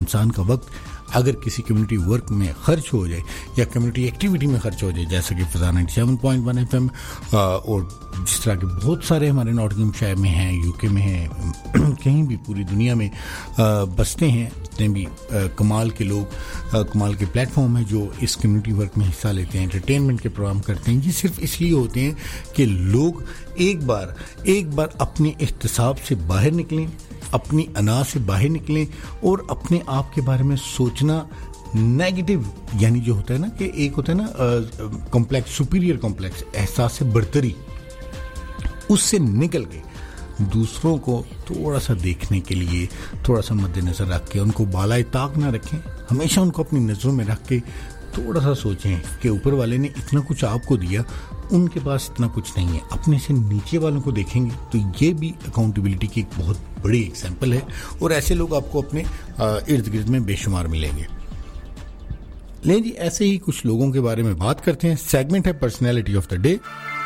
انسان کا وقت اگر کسی کمیونٹی ورک میں خرچ ہو جائے یا کمیونٹی ایکٹیویٹی میں خرچ ہو جائے، جیسا کہ فضا 97.1 FM اور جس طرح کے بہت سارے ہمارے ناٹنگھم شائر میں ہیں، یو کے میں ہیں، کہیں بھی پوری دنیا میں بستے ہیں، جتنے بھی کمال کے لوگ، کمال کے پلیٹ فارم ہیں جو اس کمیونٹی ورک میں حصہ لیتے ہیں، انٹرٹینمنٹ کے پروگرام کرتے ہیں، یہ صرف اس لیے ہوتے ہیں کہ لوگ ایک بار اپنے احتساب سے باہر نکلیں، اپنی انا سے باہر نکلیں اور اپنے آپ کے بارے میں سوچنا نیگیٹو، یعنی جو ہوتا ہے نا کہ ایک ہوتا ہے نا کمپلیکس، سپیریئر کمپلیکس، احساس برتری، اس سے نکل کے دوسروں کو تھوڑا سا دیکھنے کے لیے تھوڑا سا مد نظر رکھ کے ان کو بالائے طاق نہ رکھیں، ہمیشہ ان کو اپنی نظروں میں رکھ کے تھوڑا سا سوچیں کہ اوپر والے نے اتنا کچھ آپ کو دیا، ان کے پاس اتنا کچھ نہیں ہے، اپنے سے نیچے والوں کو دیکھیں گے تو یہ بھی اکاؤنٹیبلٹی کی ایک بہت بڑی ایگزامپل ہے، اور ایسے لوگ آپ کو اپنے ارد گرد میں بے شمار ملیں گے۔ لیں جی، ایسے ہی کچھ لوگوں کے بارے میں بات کرتے ہیں۔ سیگمنٹ ہے پرسنالٹی آف دا ڈے۔